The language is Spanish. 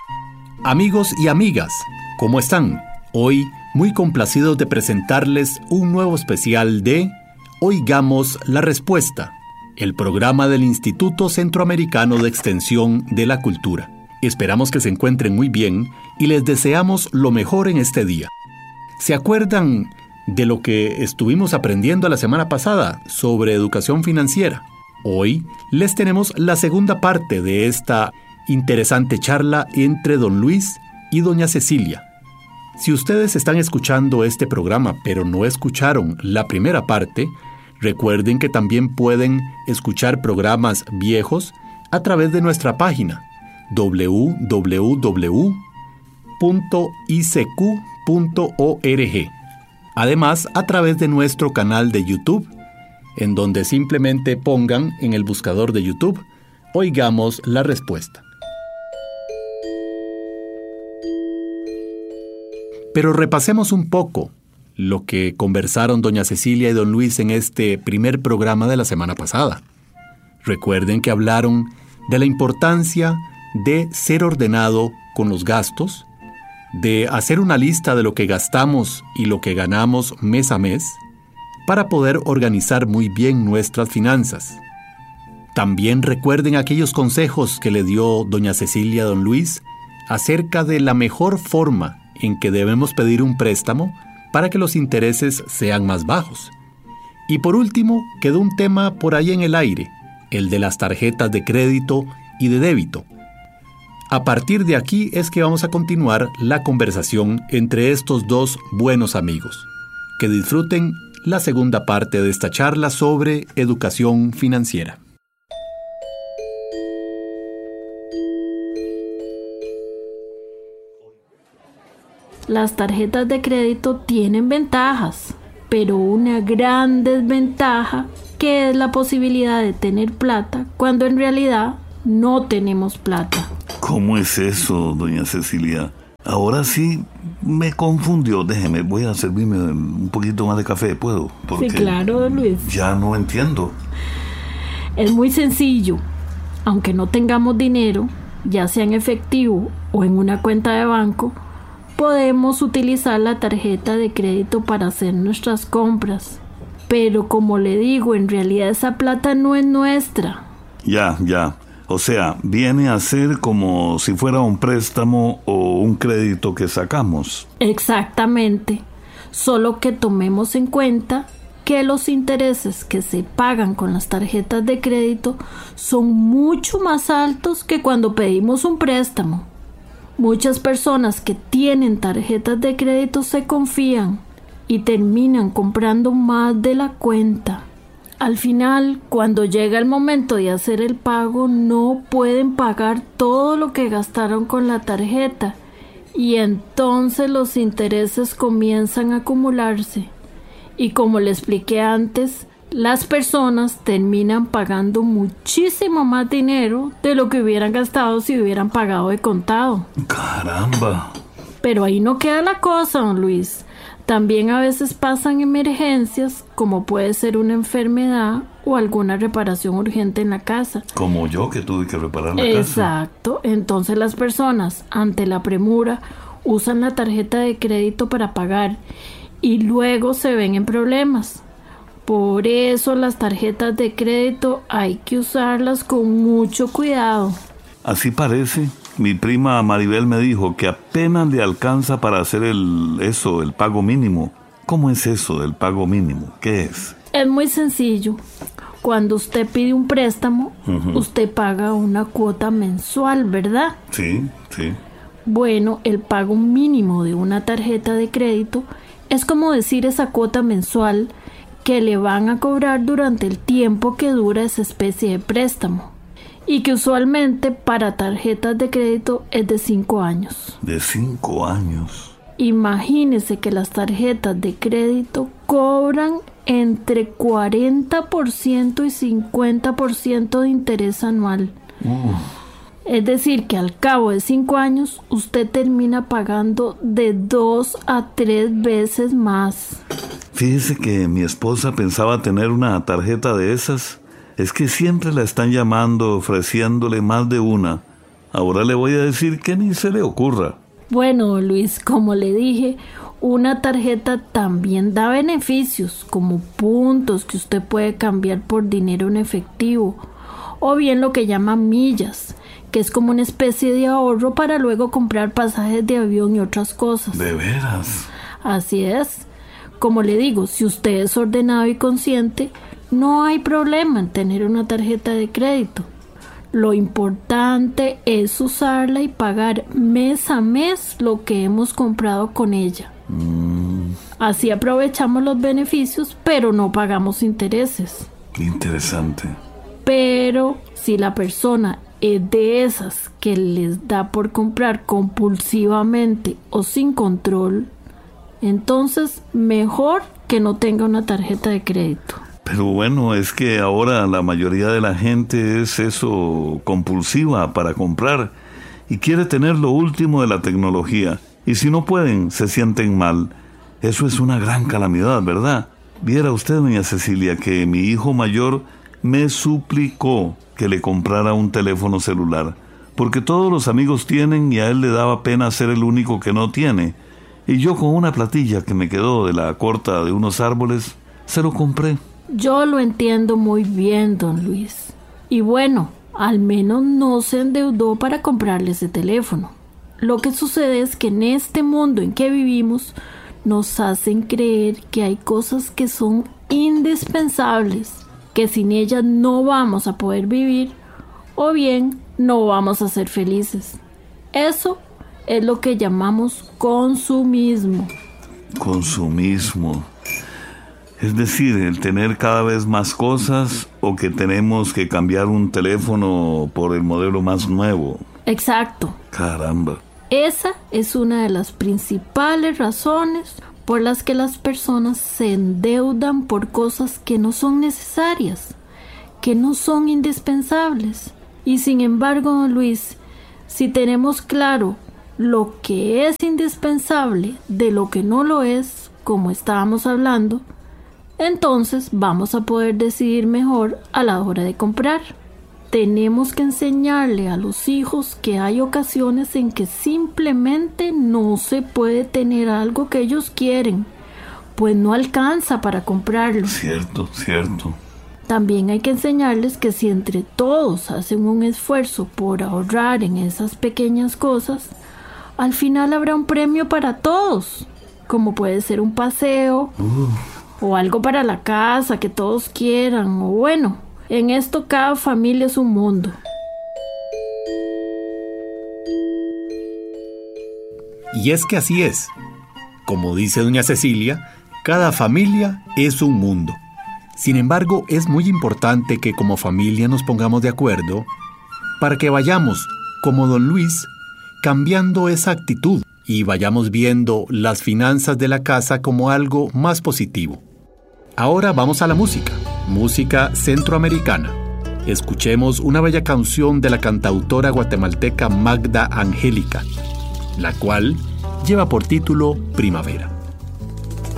Amigos y amigas, ¿cómo están? Hoy muy complacidos de presentarles un nuevo especial de Oigamos la Respuesta, el programa del Instituto Centroamericano de Extensión de la Cultura. Esperamos que se encuentren muy bien y les deseamos lo mejor en este día. ¿Se acuerdan de lo que estuvimos aprendiendo la semana pasada sobre educación financiera? Hoy les tenemos la segunda parte de esta interesante charla entre don Luis y doña Cecilia. Si ustedes están escuchando este programa pero no escucharon la primera parte, recuerden que también pueden escuchar programas viejos a través de nuestra página www.icq.org. Además, a través de nuestro canal de YouTube, en donde simplemente pongan en el buscador de YouTube, Oigamos la Respuesta. Pero repasemos un poco lo que conversaron doña Cecilia y don Luis en este primer programa de la semana pasada. Recuerden que hablaron de la importancia de ser ordenado con los gastos, de hacer una lista de lo que gastamos y lo que ganamos mes a mes, para poder organizar muy bien nuestras finanzas. También recuerden aquellos consejos que le dio doña Cecilia a don Luis acerca de la mejor forma en que debemos pedir un préstamo para que los intereses sean más bajos. Y por último, quedó un tema por ahí en el aire, el de las tarjetas de crédito y de débito. A partir de aquí es que vamos a continuar la conversación entre estos dos buenos amigos. Que disfruten la segunda parte de esta charla sobre educación financiera. Las tarjetas de crédito tienen ventajas, pero una gran desventaja que es la posibilidad de tener plata cuando en realidad no tenemos plata. ¿Cómo es eso, doña Cecilia? Ahora sí me confundió. Déjeme, voy a servirme un poquito más de café, ¿puedo? Porque sí, claro, don Luis. Ya no entiendo. Es muy sencillo. Aunque no tengamos dinero, ya sea en efectivo o en una cuenta de banco, podemos utilizar la tarjeta de crédito para hacer nuestras compras. Pero como le digo, en realidad esa plata no es nuestra. Ya. O sea, viene a ser como si fuera un préstamo o un crédito que sacamos. Exactamente. Solo que tomemos en cuenta que los intereses que se pagan con las tarjetas de crédito son mucho más altos que cuando pedimos un préstamo. Muchas personas que tienen tarjetas de crédito se confían y terminan comprando más de la cuenta. Al final, cuando llega el momento de hacer el pago, no pueden pagar todo lo que gastaron con la tarjeta y entonces los intereses comienzan a acumularse. Y como le expliqué antes, las personas terminan pagando muchísimo más dinero de lo que hubieran gastado si hubieran pagado de contado. ¡Caramba! Pero ahí no queda la cosa, don Luis. También a veces pasan emergencias, como puede ser una enfermedad o alguna reparación urgente en la casa. Como yo, que tuve que reparar la casa. Exacto. Entonces las personas, ante la premura, usan la tarjeta de crédito para pagar y luego se ven en problemas. Por eso las tarjetas de crédito hay que usarlas con mucho cuidado. Así parece. Mi prima Maribel me dijo que apenas le alcanza para hacer el pago mínimo. ¿Cómo es eso del pago mínimo? ¿Qué es? Es muy sencillo. Cuando usted pide un préstamo, usted paga una cuota mensual, ¿verdad? Sí. Bueno, el pago mínimo de una tarjeta de crédito es como decir esa cuota mensual que le van a cobrar durante el tiempo que dura esa especie de préstamo. Y que usualmente para tarjetas de crédito es de 5 años. ¿De 5 años? Imagínese que las tarjetas de crédito cobran entre 40% y 50% de interés anual. Es decir, que al cabo de 5 años usted termina pagando de 2 a 3 veces más. Fíjese que mi esposa pensaba tener una tarjeta de esas. Es que siempre la están llamando, ofreciéndole más de una. Ahora le voy a decir que ni se le ocurra. Bueno, Luis, como le dije, una tarjeta también da beneficios, como puntos que usted puede cambiar por dinero en efectivo, o bien lo que llaman millas, que es como una especie de ahorro para luego comprar pasajes de avión y otras cosas. ¿De veras? Así es. Como le digo, si usted es ordenado y consciente, no hay problema en tener una tarjeta de crédito. Lo importante es usarla y pagar mes a mes lo que hemos comprado con ella. Así aprovechamos los beneficios, pero no pagamos intereses. Interesante. Pero si la persona es de esas que les da por comprar compulsivamente o sin control, entonces mejor que no tenga una tarjeta de crédito. Pero bueno, es que ahora la mayoría de la gente es compulsiva para comprar y quiere tener lo último de la tecnología. Y si no pueden, se sienten mal. Eso es una gran calamidad, ¿verdad? Viera usted, doña Cecilia, que mi hijo mayor me suplicó que le comprara un teléfono celular, porque todos los amigos tienen y a él le daba pena ser el único que no tiene. Y yo, con una platilla que me quedó de la corta de unos árboles, se lo compré. Yo lo entiendo muy bien, don Luis. Y bueno, al menos no se endeudó para comprarle ese teléfono. Lo que sucede es que en este mundo en que vivimos nos hacen creer que hay cosas que son indispensables, que sin ellas no vamos a poder vivir o bien no vamos a ser felices. Eso es lo que llamamos consumismo. Consumismo. Es decir, el tener cada vez más cosas o que tenemos que cambiar un teléfono por el modelo más nuevo. Exacto. Caramba. Esa es una de las principales razones por las que las personas se endeudan por cosas que no son necesarias, que no son indispensables. Y sin embargo, don Luis, si tenemos claro lo que es indispensable de lo que no lo es, como estábamos hablando, entonces vamos a poder decidir mejor a la hora de comprar. Tenemos que enseñarle a los hijos que hay ocasiones en que simplemente no se puede tener algo que ellos quieren, pues no alcanza para comprarlo. Cierto, cierto. También hay que enseñarles que si entre todos hacen un esfuerzo por ahorrar en esas pequeñas cosas, al final habrá un premio para todos, como puede ser un paseo, o algo para la casa que todos quieran, o bueno, en esto cada familia es un mundo. Y es que así es. Como dice doña Cecilia, cada familia es un mundo. Sin embargo, es muy importante que como familia nos pongamos de acuerdo para que vayamos, como don Luis, cambiando esa actitud y vayamos viendo las finanzas de la casa como algo más positivo. Ahora vamos a la música centroamericana. Escuchemos una bella canción de la cantautora guatemalteca Magda Angélica, la cual lleva por título Primavera.